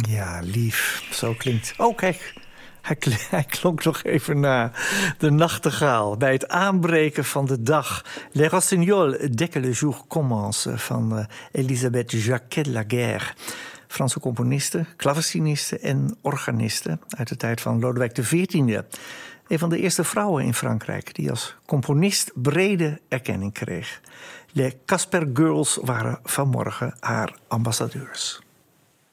Ja, lief. Zo klinkt... Oh, kijk. Hij klonk nog even na. De nachtegaal. Bij het aanbreken van de dag. Les Rossignols, dès que le jour commence. Van Elisabeth Jacquet-Laguerre. Franse componiste, klaveciniste en organiste. Uit de tijd van Lodewijk XIV. Een van de eerste vrouwen in Frankrijk die als componist brede erkenning kreeg. Les Casper Girls waren vanmorgen haar ambassadeurs.